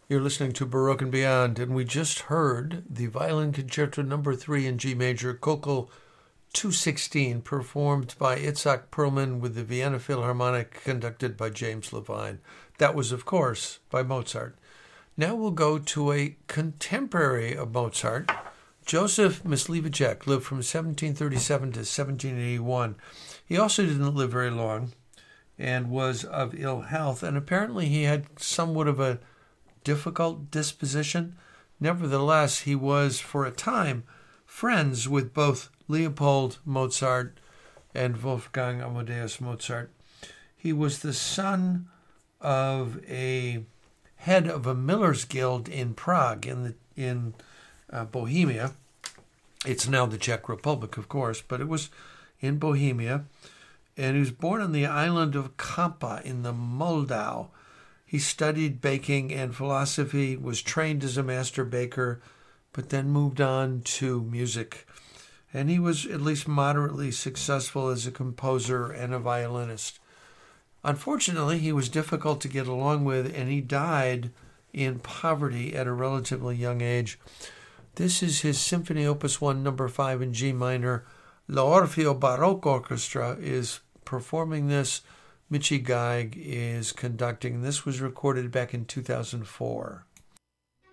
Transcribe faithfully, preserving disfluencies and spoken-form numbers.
You're listening to Baroque and Beyond, and we just heard the Violin Concerto Number Three in G Major, Köchel two sixteen, performed by Itzhak Perlman with the Vienna Philharmonic, conducted by James Levine. That was, of course, by Mozart. Now we'll go to a contemporary of Mozart. Joseph Myslivacek lived from seventeen thirty-seven to seventeen eighty-one. He also didn't live very long and was of ill health, and apparently he had somewhat of a difficult disposition. Nevertheless, he was, for a time, friends with both Leopold Mozart and Wolfgang Amadeus Mozart. He was the son of a head of a miller's guild in Prague, in the in uh, Bohemia. It's now the Czech Republic, of course, but it was in Bohemia. And he was born on the island of Kampa in the Moldau. He studied baking and philosophy, was trained as a master baker, but then moved on to music. And he was at least moderately successful as a composer and a violinist. Unfortunately, he was difficult to get along with, and he died in poverty at a relatively young age. This is his Symphony Opus one, number five in G minor. L'Orfeo Baroque Orchestra is performing this. Michi Geig is conducting. This was recorded back in two thousand four.